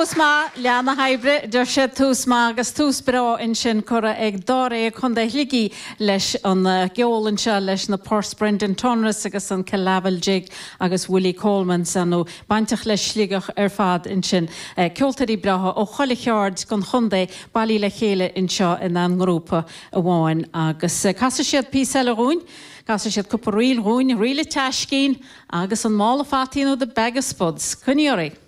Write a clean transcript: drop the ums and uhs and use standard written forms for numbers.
túsma leanna haibre der sé túsma agus túsbra in sin chora ag dáré chun de ligi leis an geolan se leis na Pors Brendan Tonras agus an Calavel Jig agus Willie Coleman san nó baintach leis sligach fad in sin ceoltarí bratha ó chola cheard gon chundé bailí le chéile in seo in an grúpa a bháin agus casa siad písel rúin Gas siad cwpa riil rúin, riile teiscín agus an mála fatín ó de bag of spuds. Cynniori?